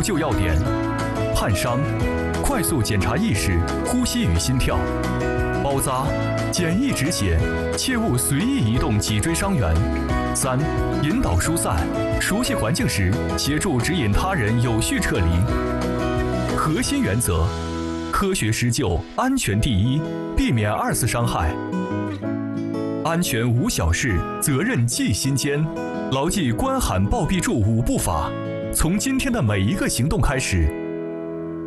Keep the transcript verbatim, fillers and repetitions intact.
救要点：焊伤，快速检查意识、呼吸与心跳；包扎，简易止血，切勿随意移动脊椎伤员。三、引导疏散，熟悉环境时，协助指引他人有序撤离。核心原则：科学施救，安全第一，避免二次伤害。安全无小事，责任记心间。牢记关喊报必助五步法，从今天的每一个行动开始，